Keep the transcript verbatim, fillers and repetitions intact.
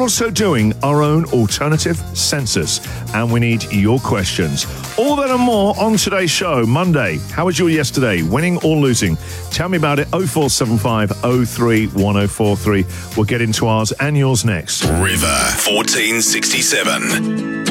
also doing our own alternative census, and we need your questions. All that and more on today's show, Monday. How was your yesterday, winning or losing? Tell me about it, oh four seven five oh three one oh four three. We'll get into ours and yours next. River fourteen sixty-seven.